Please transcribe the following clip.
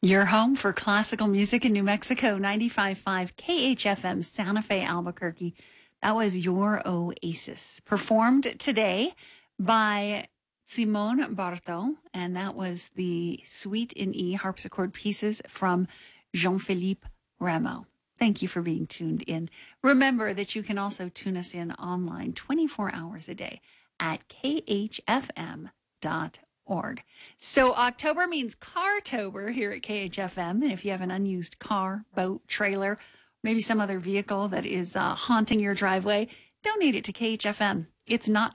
Your home for classical music in New Mexico, 95.5 KHFM Santa Fe, Albuquerque. That was Your Oasis, performed today by Simone Barto, and that was the Suite in E harpsichord pieces from Jean-Philippe Rameau. Thank you for being tuned in. Remember that you can also tune us in online 24 hours a day at khfm.org. So October means Cartober here at KHFM. And if you have an unused car, boat, trailer, maybe some other vehicle that is haunting your driveway, donate it to KHFM. It's not